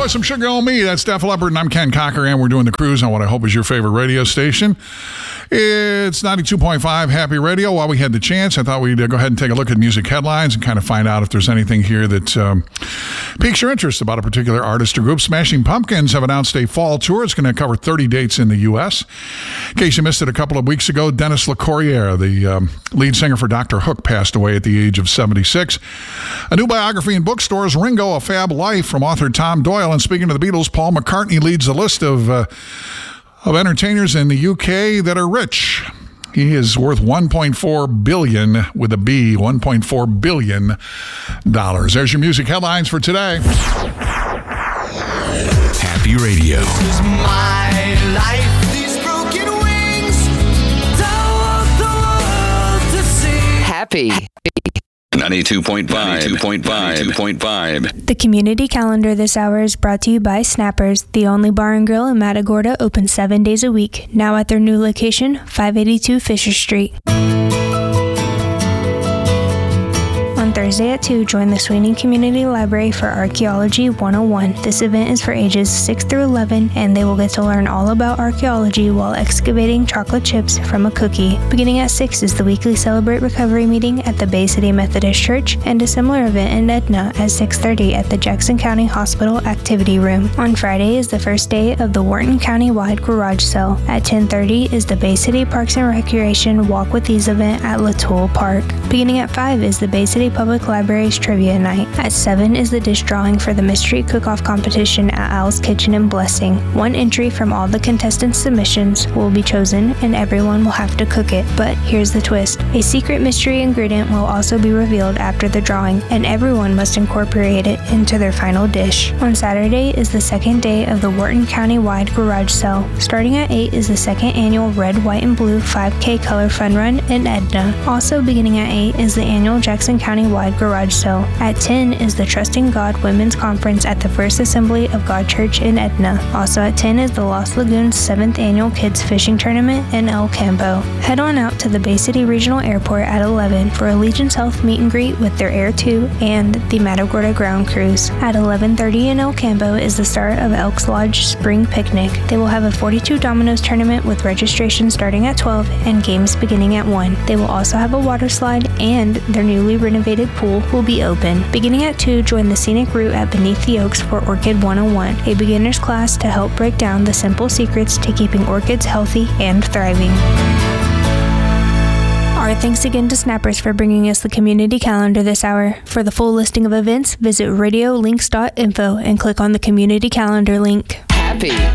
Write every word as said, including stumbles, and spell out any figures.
boy, some sugar on me. That's Def Leppard, and I'm Ken Cocker, and we're doing the cruise on what I hope is your favorite radio station. It's ninety-two point five Happy Radio. While we had the chance, I thought we'd uh, go ahead and take a look at music headlines and kind of find out if there's anything here that um, piques your interest about a particular artist or group. Smashing Pumpkins have announced a fall tour. It's going to cover thirty dates in the U S. In case you missed it a couple of weeks ago, Dennis LeCourrier, the um, lead singer for Doctor Hook, passed away at the age of seventy-six. A new biography in bookstores, Ringo, A Fab Life, from author Tom Doyle. And speaking of the Beatles, Paul McCartney leads the list of uh, of entertainers in the U K that are rich. He is worth one point four billion dollars with a B, one point four billion dollars. There's your music headlines for today. Happy Radio. This is my life. These broken wings don't want the world to see. Happy. ninety-two point five, ninety-two point five, ninety-two point five. The community calendar this hour is brought to you by Snappers, the only bar and grill in Matagorda, open seven days a week. Now at their new location, five eighty-two Fisher Street. On Thursday at two, join the Sweeney Community Library for Archaeology one oh one. This event is for ages six through eleven, and they will get to learn all about archaeology while excavating chocolate chips from a cookie. Beginning at six is the weekly Celebrate Recovery meeting at the Bay City Methodist Church, and a similar event in Edna at six thirty at the Jackson County Hospital Activity Room. On Friday is the first day of the Wharton County-wide garage sale. At ten thirty is the Bay City Parks and Recreation Walk with Ease event at Latoul Park. Beginning at five is the Bay City Public Library's Trivia Night. At seven is the dish drawing for the Mystery Cook-Off competition at Al's Kitchen and Blessing. One entry from all the contestants' submissions will be chosen, and everyone will have to cook it. But here's the twist. A secret mystery ingredient will also be revealed after the drawing, and everyone must incorporate it into their final dish. On Saturday is the second day of the Wharton County-wide garage sale. Starting at eight is the second annual Red, White, and Blue five K Color Fun Run in Edna. Also beginning at eight is the annual Jackson County-wide garage sale. At ten is the Trusting God Women's Conference at the First Assembly of God Church in Edna. Also at ten is the Lost Lagoons seventh Annual Kids Fishing Tournament in El Campo. Head on out to the Bay City Regional Airport at eleven for Allegiance Health meet and greet with their Air two and the Matagorda Ground Cruise. At eleven thirty in El Campo is the start of Elks Lodge Spring Picnic. They will have a forty-two Dominoes tournament with registration starting at twelve and games beginning at one. They will also have a water slide, and their newly renovated pool will be open. Beginning at two, join the scenic route at Beneath the Oaks for Orchid one oh one, a beginner's class to help break down the simple secrets to keeping orchids healthy and thriving. Our thanks again to Snappers for bringing us the community calendar this hour. For the full listing of events, visit radio links dot info and click on the community calendar link. Happy.